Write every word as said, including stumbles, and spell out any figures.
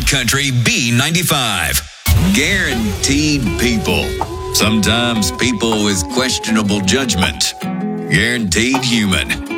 Country B ninety-five. Guaranteed people. Sometimes people with questionable judgment. Guaranteed human.